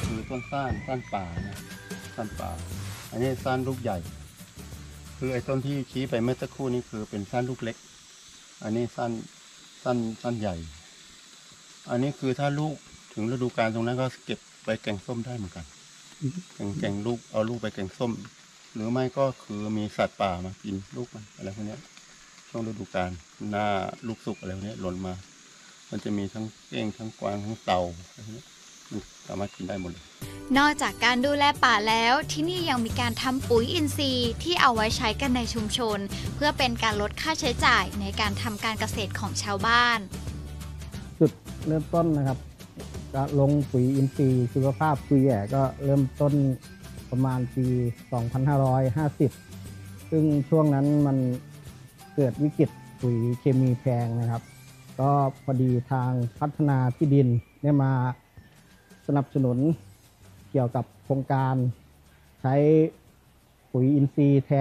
คือต้นซ่านป่านะซ่านป่าอันนี้ซ่านลูกใหญ่คือไอ้ต้นที่ชี้ไปเมื่อสักครู่นี้คือเป็นซ่านลูกเล็กอันนี้ซ่านใหญ่อันนี้คือถ้าลูกถึงฤดูกาลตรงนั้นก็เก็บไปแกงส้มได้เหมือนกันแกงลูกเอาลูกไปแกงส้มหรือไม่ก็คือมีสัตว์ป่ามากินลูกมันอะไรพวกนี้ช่วงฤดูกาลหน้าลูกสุกอะไรพวกนี้หล่นมามันจะมีทั้งเก้งทั้งกวางทั้งเต่าอะไรพวกนี้มันสามารถกินได้หมดเลยนอกจากการดูแลป่าแล้วที่นี่ยังมีการทำปุ๋ยอินทรีย์ที่เอาไว้ใช้กันในชุมชนเพื่อเป็นการลดค่าใช้จ่ายในการทำการเกษตรของชาวบ้านจุดเริ่มต้นนะครับก็ลงปุ๋ยอินทรีย์ชีวภาพปุ๋ยแย่ก็เริ่มต้นประมาณปี 2550 ซึ่งช่วงนั้นมันเกิดวิกฤตปุ๋ยเคมีแพงนะครับก็พอดีทางพัฒนาที่ดินเนี่ยมาสนับสนุนเกี่ยวกับโครงการใช้ปุ๋ยอินทรีย์แทน